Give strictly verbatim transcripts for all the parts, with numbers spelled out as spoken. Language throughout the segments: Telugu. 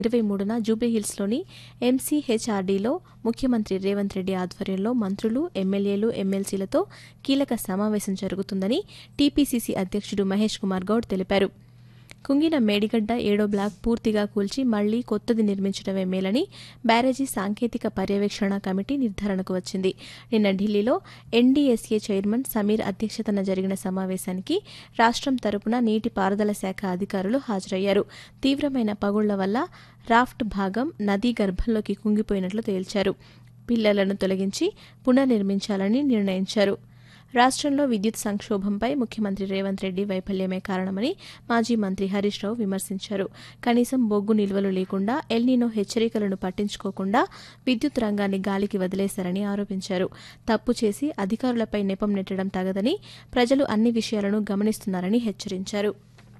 ఇరవై మూడున జూబ్లీహిల్స్లోని ఎంసీహెచ్ఆర్డీలో ముఖ్యమంత్రి రేవంత్ రెడ్డి ఆధ్వర్యంలో మంత్రులు, ఎమ్మెల్యేలు, ఎమ్మెల్సీలతో కీలక సమావేశం జరుగుతుందని టీపీసీసీ అధ్యక్షుడు మహేష్ కుమార్ గౌడ్ తెలిపారు. కుంగిన మేడిగడ్డ ఏడో బ్లాక్ పూర్తిగా కూల్చి మళ్లీ కొత్తది నిర్మించడమే మేలని బ్యారేజీ సాంకేతిక పర్యవేక్షణ కమిటీ నిర్ధారణకు వచ్చింది. నిన్న ఢిల్లీలో ఎన్డీఎస్ఏ చైర్మన్ సమీర్ అధ్యక్షతన జరిగిన సమావేశానికి రాష్ట్రం తరపున నీటిపారుదల శాఖ అధికారులు హాజరయ్యారు. తీవ్రమైన పగుళ్ల వల్ల రాఫ్ట్ భాగం నదీ గర్భంలోకి కుంగిపోయినట్లు తేల్చారు. పిల్లలను తొలగించి పునర్నిర్మించాలని నిర్ణయించారు. రాష్ట్రంలో విద్యుత్ సంక్షోభంపై ముఖ్యమంత్రి రేవంత్ రెడ్డి వైఫల్యమే కారణమని మాజీ మంత్రి హరీష్ రావు విమర్శించారు. కనీసం బొగ్గు నిల్వలు లేకుండా ఎల్నినో హెచ్చరికలను పట్టించుకోకుండా విద్యుత్ రంగాన్ని గాలికి వదిలేశారని ఆరోపించారు. తప్పు చేసి అధికారులపై నెపం నెట్టడం తగదని, ప్రజలు అన్ని విషయాలను గమనిస్తున్నారని హెచ్చరించారు.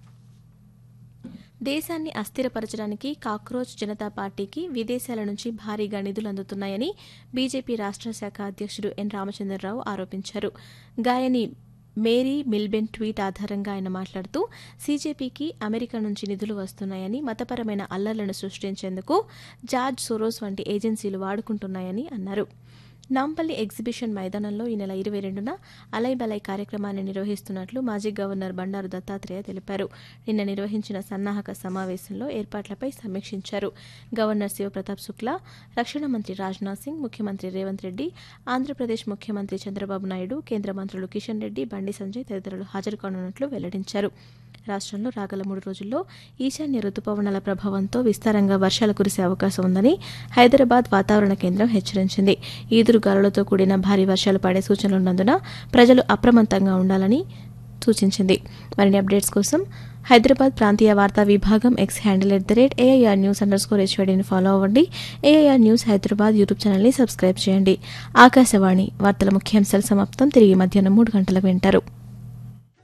దేశాన్ని అస్థిరపరచడానికి కాక్రోచ్ జనతా పార్టీకి విదేశాల నుంచి భారీగా నిధులు అందుతున్నాయని బీజేపీ రాష్ట్ర శాఖ అధ్యక్షుడు ఎన్ రామచంద్రరావు ఆరోపించారు. గాయని మేరీ మిల్బెన్ ట్వీట్ ఆధారంగా ఆయన మాట్లాడుతూ సీజేపీకి అమెరికా నుంచి నిధులు వస్తున్నాయని, మతపరమైన అల్లర్లను సృష్టించేందుకు జార్జ్ సోరోస్ వంటి ఏజెన్సీలు వాడుకుంటున్నాయని అన్నారు. నాంపల్లి ఎగ్జిబిషన్ మైదానంలో ఈ నెల ఇరవై రెండున అలై బలై కార్యక్రమాన్ని నిర్వహిస్తున్నట్లు మాజీ గవర్నర్ బండారు దత్తాత్రేయ తెలిపారు. నిన్న నిర్వహించిన సన్నాహక సమావేశంలో ఏర్పాట్లపై సమీక్షించారు. గవర్నర్ శివప్రతాప్ శుక్లా, రక్షణ మంత్రి రాజ్నాథ్ సింగ్, ముఖ్యమంత్రి రేవంత్ రెడ్డి, ఆంధ్రప్రదేశ్ ముఖ్యమంత్రి చంద్రబాబు నాయుడు, కేంద్ర మంత్రులు కిషన్ రెడ్డి, బండి సంజయ్ తదితరులు హాజరు కానున్నట్లు వెల్లడించారు. రాష్ట్రంలో రాగల మూడు రోజుల్లో ఈశాన్య రుతుపవనాల ప్రభావంతో విస్తారంగా వర్షాలు కురిసే అవకాశం ఉందని హైదరాబాద్ వాతావరణ కేంద్రం హెచ్చరించింది. ఈదురుగాలులతో కూడిన భారీ వర్షాలు పడే సూచనలున్నందున ప్రజలు అప్రమత్తంగా ఉండాలని సూచించింది. మరిన్ని అప్డేట్స్ కోసం హైదరాబాద్ ప్రాంతీయ వార్తా విభాగం X handle at the rate AIR news under score హెచ్వైడీని follow అవ్వండి. ఏఐఆర్ న్యూస్ హైదరాబాద్ యూట్యూబ్ ఛానల్ని సబ్స్క్రైబ్ చేయండి. ఆకాశవాణి వార్తల ముఖ్యాంశాలు సమాప్తం. తిరిగి మధ్యాహ్నం మూడు గంటలకు వింటారు.